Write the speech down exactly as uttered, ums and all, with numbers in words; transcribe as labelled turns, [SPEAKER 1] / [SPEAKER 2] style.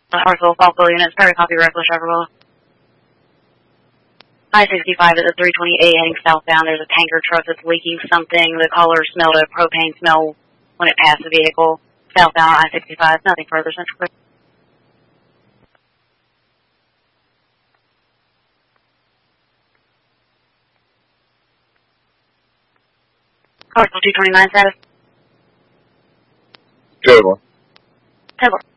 [SPEAKER 1] Hartsville, Falkville units, Perry copy, reckless driver below. I sixty-five at the three twenty A heading southbound. There's a tanker truck that's leaking something. The caller smelled a propane smell when it passed the vehicle. Southbound I sixty-five, nothing further, Central. Hartsville two twenty-nine status.
[SPEAKER 2] Table.
[SPEAKER 1] Table.